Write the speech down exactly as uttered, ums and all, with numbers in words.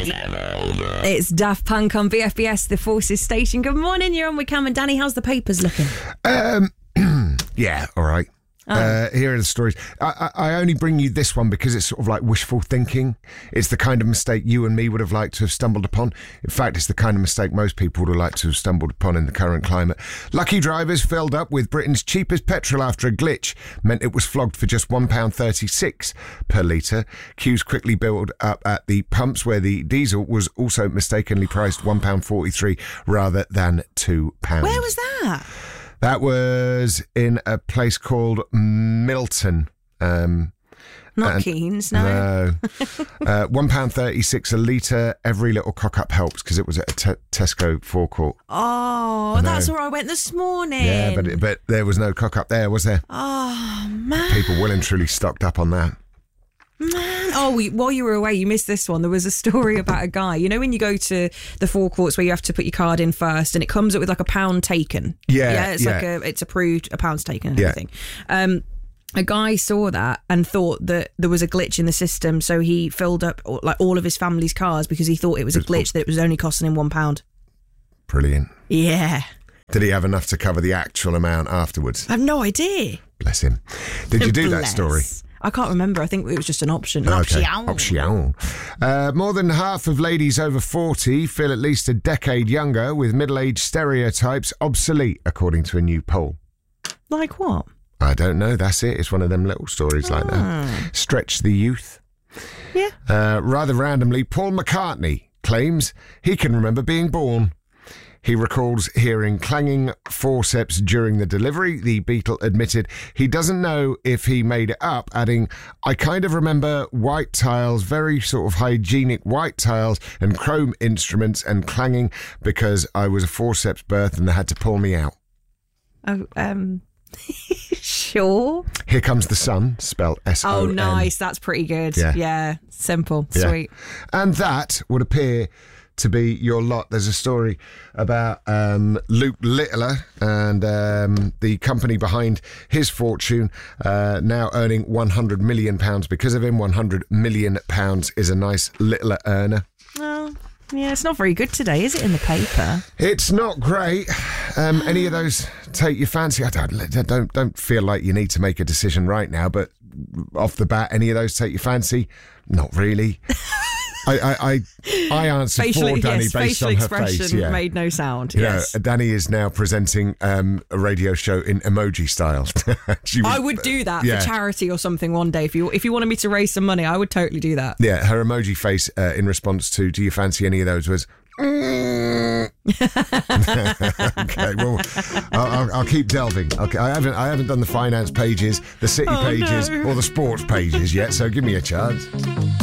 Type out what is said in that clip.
It's Daft Punk on B F B S, the Forces station. Good morning, you're on with Cam and Danny. How's the papers looking? Um, yeah, all right. Oh. Uh, here are the stories. I, I, I only bring you this one because it's sort of like wishful thinking. It's the kind of mistake you and me would have liked to have stumbled upon. In fact, it's the kind of mistake most people would have liked to have stumbled upon in the current climate. Lucky drivers filled up with Britain's cheapest petrol after a glitch meant it was flogged for just one pound thirty-six per litre. Queues quickly built up at the pumps where the diesel was also mistakenly priced one pound forty-three rather than two pounds. Where was that? That was in a place called Milton. Um, Not Keynes, no. No. uh, one pound thirty-six a litre. Every little cock-up helps because it was at a te- Tesco forecourt. Oh, that's where I went this morning. Yeah, but, but there was no cock-up there, was there? Oh, man. People well and truly stocked up on that. Man, oh, we, while you were away, you missed this one. There was a story about a guy. You know when you go to the forecourts where you have to put your card in first, and it comes up with like a pound taken. Yeah, yeah, it's yeah. like a, it's approved, a pound's taken, and yeah. everything. Um, a guy saw that and thought that there was a glitch in the system, so he filled up like all of his family's cars because he thought it was a glitch that it was only costing him one pound. Brilliant. Yeah. Did he have enough to cover the actual amount afterwards? I have no idea. Bless him. Did you do Bless. that story? I can't remember. I think it was just an option. An okay. option. Option. Uh, more than half of ladies over forty feel at least a decade younger, with middle-aged stereotypes obsolete, according to a new poll. Like what? I don't know. That's it. It's one of them little stories like that. Stretch the youth. Yeah. Uh, rather randomly, Paul McCartney claims he can remember being born. He recalls hearing clanging forceps during the delivery. The Beatle admitted he doesn't know if he made it up, adding, I kind of remember white tiles, very sort of hygienic white tiles and chrome instruments and clanging because I was a forceps birth and they had to pull me out. Oh, um... Sure. Here Comes the Sun, spelled S O N. Oh, nice. That's pretty good. Yeah. yeah. Simple. Yeah. Sweet. And that would appear to be your lot. There's a story about um, Luke Littler and um, the company behind his fortune uh, now earning one hundred million pounds because of him. one hundred million pounds is a nice Littler earner. Well, yeah, it's not very good today, is it, in the paper? It's not great. Um, any of those take your fancy? I don't, don't, don't feel like you need to make a decision right now, but off the bat, any of those take your fancy? Not really. I, I, I, I answered Facially, for Danny yes, based facial on her expression face. Yeah. made no sound. You yes. know, Danny is now presenting um, a radio show in emoji style. She was, I would do that yeah. for charity or something one day. If you if you wanted me to raise some money, I would totally do that. Yeah, her emoji face uh, in response to "Do you fancy any of those?" was. Mm. Okay, well, I'll, I'll, I'll keep delving. Okay, I haven't I haven't done the finance pages, the city Oh, pages, no. or the sports pages yet. So give me a chance.